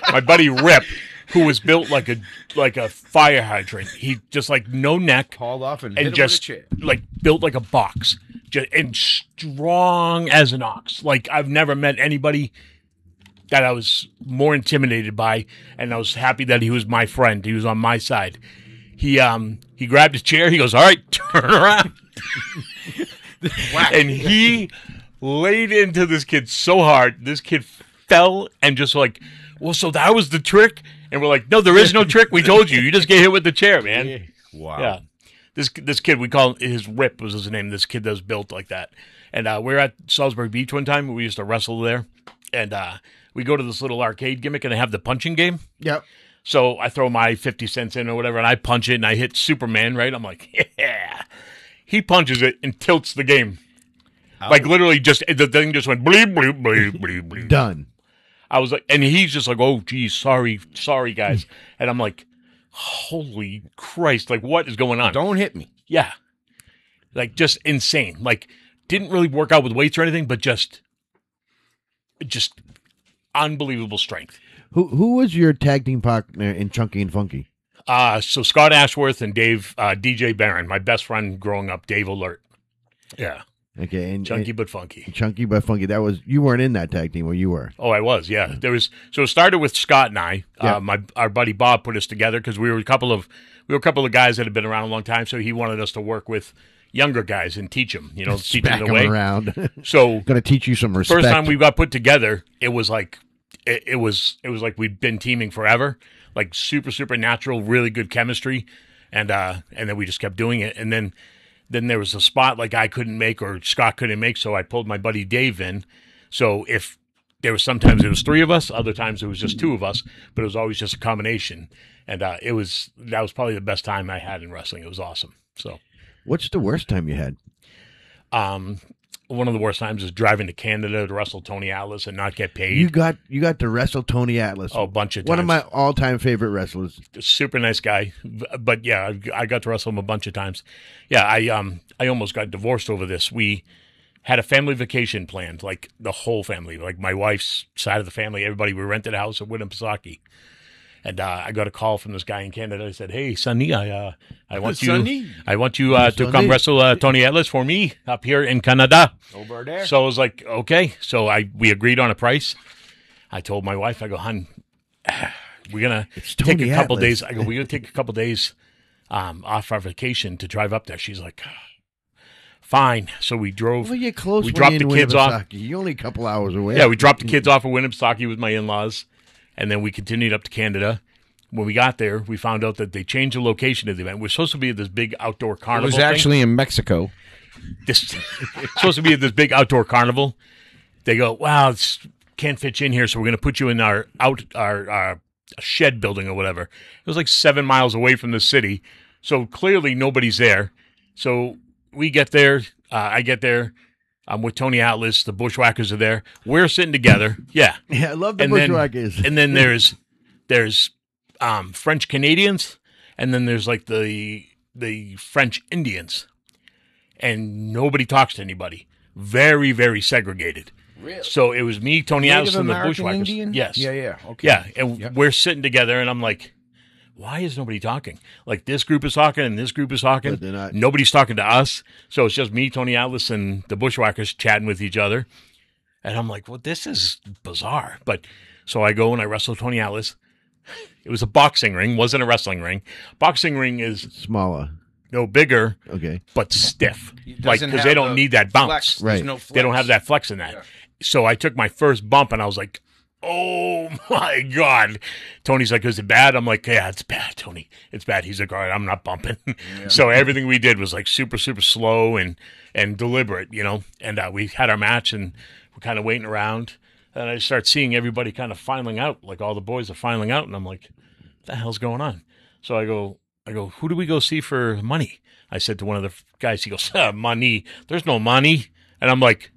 My buddy Rip, who was built like a fire hydrant. He just like no neck, Hauled off and and hit just him with a chair. like built like a box, and strong as an ox. Like I've never met anybody that I was more intimidated by, and I was happy that he was my friend. He was on my side. He grabbed his chair. He goes, "All right, turn around," and he laid into this kid so hard. This kid fell and just like, well, so that was the trick. And we're like, no, there is no trick. We told you. You just get hit with the chair, man. Wow. Yeah. This kid, we call his Rip was his name. This kid that was built like that. And we were at Salisbury Beach one time. We used to wrestle there. And we go to this little arcade gimmick, and they have the punching game. Yep. So I throw my 50 cents in or whatever, and I punch it, and I hit Superman, right? I'm like, yeah. He punches it and tilts the game. Like literally just, the thing just went bleep, bleep, bleep, bleep, bleep. Done. I was like, and he's just like, oh, geez, sorry, guys. And I'm like, holy Christ, like, what is going on? Don't hit me. Yeah. Like, just insane. Like, didn't really work out with weights or anything, but just unbelievable strength. Who was your tag team partner in Chunky and Funky? So Scott Ashworth and Dave, DJ Barron, my best friend growing up, Dave Alert. Yeah. Okay, and Chunky but funky. Chunky but funky. That was, you weren't in that tag team, or you were? Oh, I was. Yeah, so it started with Scott and I. Yeah. Our buddy Bob put us together because we were a couple of guys that had been around a long time. So he wanted us to work with younger guys and teach them. You know, teach them Smack the way. around. So Going to teach you some respect. first time we got put together, it was like it was like we'd been teaming forever. Like super natural, really good chemistry, and then we just kept doing it, and then there was a spot like I couldn't make or Scott couldn't make, so I pulled my buddy Dave in. So if there was sometimes it was three of us, other times it was just two of us, but it was always just a combination. And that was probably the best time I had in wrestling. It was awesome. So, what's the worst time you had? One of the worst times is driving to Canada to wrestle Tony Atlas and not get paid. You got to wrestle Tony Atlas. Oh, a bunch of times. One of my all-time favorite wrestlers. Super nice guy, but yeah, I got to wrestle him a bunch of times. Yeah, I almost got divorced over this. We had a family vacation planned, like the whole family, like my wife's side of the family, everybody. We rented a house at Winnipesaukee. And I got a call from this guy in Canada. I said, "Hey, Sonny, I want you to come wrestle Tony Atlas for me up here in Canada." Over there. So I was like, "Okay." So we agreed on a price. I told my wife, I go, "Hon, we're gonna take a couple days." I go, "We're gonna take a couple days off our vacation to drive up there." She's like, "Fine." So we drove. Well, you're close. We dropped the kids off. You're only a couple hours away. Yeah, we dropped the kids off at Winnipesaukee with my in-laws. And then we continued up to Canada. When we got there, we found out that they changed the location of the event. We're supposed to be at this big outdoor carnival. It was actually in Mexico. Supposed to be at this big outdoor carnival. They go, "Wow, this can't fit you in here, so we're going to put you in our shed building or whatever." It was like 7 miles away from the city, so clearly nobody's there. So we get there. I get there. I'm with Tony Atlas. The Bushwhackers are there. We're sitting together. Yeah. Yeah, I love the Bushwhackers. And then there's French Canadians, and then there's like the French Indians, and nobody talks to anybody. Very, very segregated. Really? So it was me, Tony Atlas, and the Bushwhackers. Indian? Yes. Yeah. Okay. Yeah, and we're sitting together, and I'm like, why is nobody talking? Like, this group is talking and this group is talking. But they're not. Nobody's talking to us. So it's just me, Tony Atlas, and the Bushwhackers chatting with each other. And I'm like, well, this is bizarre. But so I go and I wrestle Tony Atlas. It was a boxing ring, wasn't a wrestling ring. Boxing ring is smaller. No, bigger, okay, but stiff. Like, because they don't need that bounce. Flex. Right. No flex. They don't have that flex in that. Yeah. So I took my first bump and I was like, oh my God. Tony's like, is it bad? I'm like, yeah, it's bad, Tony. It's bad. He's like, all right, I'm not bumping. Yeah. So everything we did was like super, super slow and deliberate, you know. And we had our match and we're kind of waiting around. And I start seeing everybody kind of filing out, like all the boys are filing out. And I'm like, what the hell's going on? So I go, who do we go see for money? I said to one of the guys, he goes, money. There's no money. And I'm like,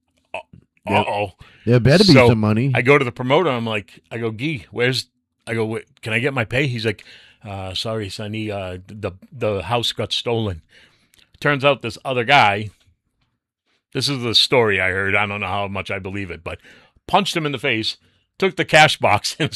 uh-oh. There better be some money. I go to the promoter. I'm like, Guy, can I get my pay? He's like, sorry, Sonny, the house got stolen. Turns out this other guy, this is the story I heard. I don't know how much I believe it, but punched him in the face, took the cash box and